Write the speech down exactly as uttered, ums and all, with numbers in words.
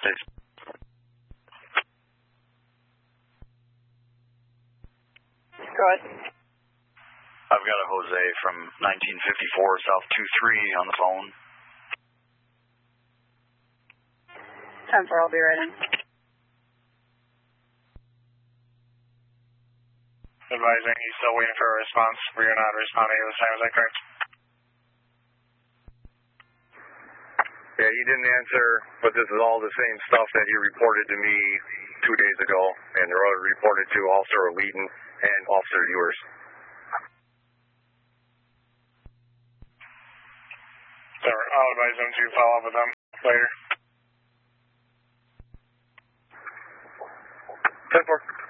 station. Go ahead. I've got a Jose from nineteen fifty-four South two three on the phone. ten four, I'll be right in. Advising, he's still waiting for a response. We are not responding at this time, is that correct? Yeah, he didn't answer, but this is all the same stuff that he reported to me two days ago, and they're all reported to Officer O'Leaton and Officer Ewers. So I'll advise them to follow up with them later. ten four.